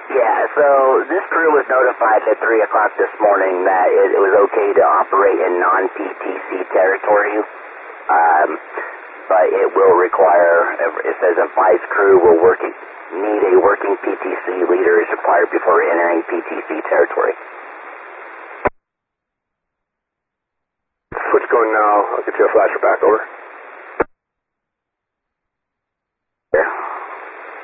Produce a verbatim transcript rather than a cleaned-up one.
Yeah, so this crew was notified at three o'clock this morning that it, it was okay to operate in non-P T C territory, um, but it will require, it says advised crew will work, need a working P T C leader is required before entering P T C territory. Switch going now. I'll get you a flasher back, over.